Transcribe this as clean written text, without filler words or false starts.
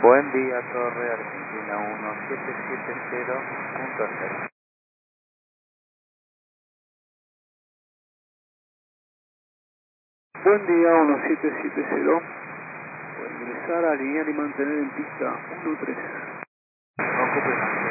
Buen día, Torre Argentina 1770.6. Buen día, 1770. Puede ingresar, alinear y mantener en pista 13. Ocupe.